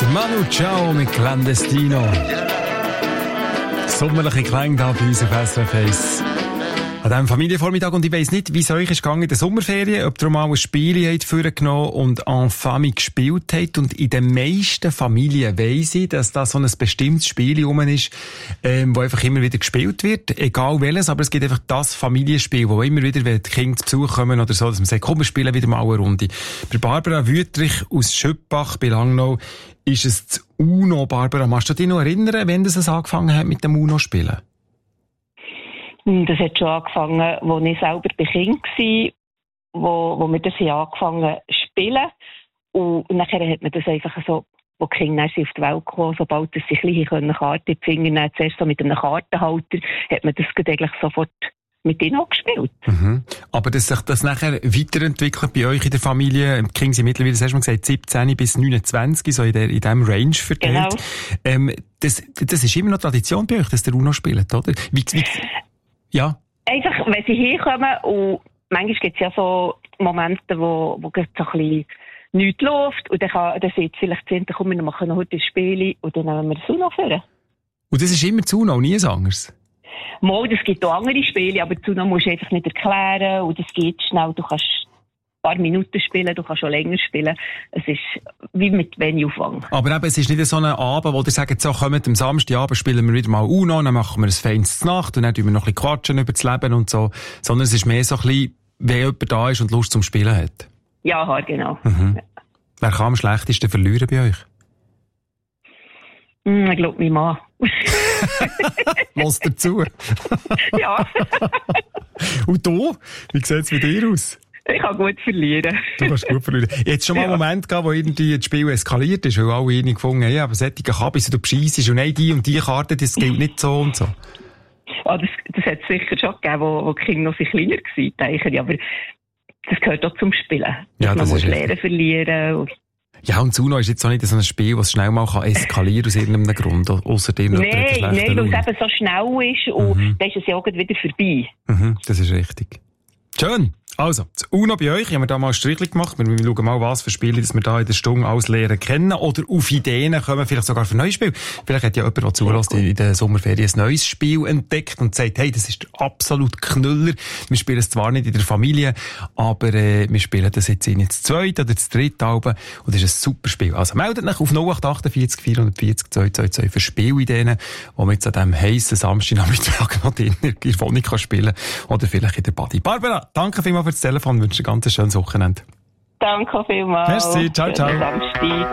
Manu Chao mit Clandestino. Sommerliche Klänge da bei uns auf SRF 1. An diesem Familienvormittag, und ich weiss nicht, wie es euch ist gegangen in der Sommerferien, ob ihr mal ein Spiel habt vorgenommen und en famille gespielt habt. Und in den meisten Familien weiss ich, dass da so ein bestimmtes Spiel rum ist, wo einfach immer wieder gespielt wird, egal welches, aber es gibt einfach das Familienspiel, wo immer wieder, wenn die Kinder zu Besuch kommen oder so, dass man sagt, komm, wir spielen wieder mal eine Runde. Bei Barbara Wüttrich aus Schöppach bei Langnau ist es das UNO. Barbara, magst du dich noch erinnern, wenn das angefangen hat mit dem UNO-Spielen? Das hat schon angefangen, als ich selber bei Kind war, wo wir das angefangen zu spielen. Und nachher hat man das einfach so, wo die Kinder auf die Welt kamen, sobald sie ein bisschen Karten in die Finger nehmen, zuerst so mit einem Kartenhalter, hat man das eigentlich sofort mit ihnen auch gespielt. Mhm. Aber dass sich das nachher weiterentwickelt bei euch in der Familie, die Kinder sind mittlerweile, das hast du mal gesagt, 17 bis 29, so in diesem Range verteilt. Genau. Das ist immer noch Tradition bei euch, dass der UNO spielt, oder? Ja. Einfach, wenn sie herkommen, und manchmal gibt es ja so Momente, wo so ein bisschen nichts läuft, und dann sieht vielleicht die komm, wir machen noch heute ein Spiel, und dann nehmen wir das UNO vor. Und das ist immer das UNO, nie ein anderes? Mal, es gibt auch andere Spiele, aber das UNO musst du einfach nicht erklären, und es geht schnell, du kannst ein paar Minuten spielen, du kannst schon länger spielen. Es ist wie mit wenig Aufwand. Aber eben, es ist nicht so ein Abend, wo ihr sagt, so, kommt am Samstagabend spielen wir wieder mal UNO, dann machen wir ein feines Nacht und dann tun wir noch ein bisschen quatschen über das Leben und so. Sondern es ist mehr so ein bisschen, wenn jemand da ist und Lust zum Spielen hat. Ja, genau. Mhm. Ja. Wer kann am schlechtesten verlieren bei euch? Ich glaube, mein Mann. Was dazu? Ja. Und du? Wie sieht es bei dir aus? Ich kann gut verlieren. Du kannst gut verlieren. Jetzt schon mal einen Moment gehabt, wo irgendwie das Spiel eskaliert ist, weil alle irgendwie gefunden haben, ja, aber solche Kabis, du bescheissest und nein, die und die Karte, das gilt nicht so und so. Oh, das hat es sicher schon gegeben, wo die Kinder noch viel kleiner waren, denke ich. Aber das gehört auch zum Spielen. Ja, das man ist muss lernen, verlieren. Ja, und das UNO ist jetzt auch nicht so ein Spiel, das schnell mal eskalieren kann aus irgendeinem Grund, außerdem Nein, weil es eben so schnell ist und dann ist es ja auch wieder vorbei. Mhm, das ist richtig. Schön. Also, das UNO bei euch, haben wir da mal ein Strichchen gemacht. Wir schauen mal, was für Spiele dass wir da in der Stunde alles lernen kennen. Oder auf Ideen kommen, vielleicht sogar für neues Spiel. Vielleicht hat ja jemand, der zulässt, in der Sommerferien ein neues Spiel entdeckt und sagt, hey, das ist der absolute Knüller. Wir spielen es zwar nicht in der Familie, aber wir spielen das jetzt in das zweite oder das dritte Album. Und das ist ein super Spiel. Also meldet euch auf 0848 440 222 für Spielideen, wo man jetzt an diesem heissen Samstagnachmittag noch in der Wohnung spielen kann. Oder vielleicht in der Body. Barbara, danke vielmals für das Telefon. Ich wünsche dir ein ganz schönes Wochenende. Danke vielmals. Merci, ciao, ciao.